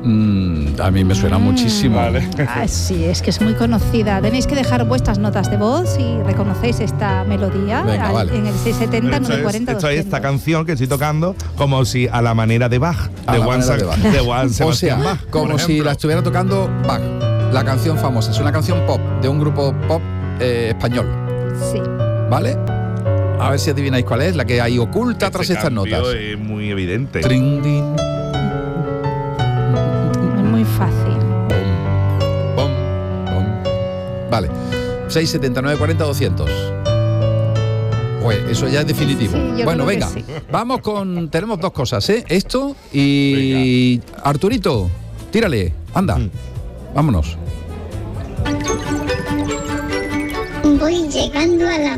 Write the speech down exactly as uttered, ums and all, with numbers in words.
Mm, a mí me suena Mm. muchísimo. Vale. Ah, sí, es que es muy conocida. Tenéis que dejar vuestras notas de voz si reconocéis esta melodía. Venga, al- vale. En el seiscientos setenta, Esto nueve es, cuarenta, esto es esta doscientos. canción que estoy tocando como si a la manera de Bach, A de la Juan, manera Sa- de Bach. de Juan O Sebastián sea, Bach, por como si ejemplo. la estuviera tocando Bach, la canción famosa. Es una canción pop, de un grupo pop eh, español, Sí. ¿vale? A ver si adivináis cuál es, la que hay oculta tras Este estas cambio notas. es muy evidente. Trin, din, Es muy fácil. bom, bom. Vale. seis setenta, nueve cuarenta, doscientos. Pues eso ya es definitivo. Sí, yo bueno, creo que venga. sí. Vamos con. Tenemos dos cosas, ¿eh? Esto y. Arturito, tírale. Anda. Mm. Vámonos. Voy llegando a la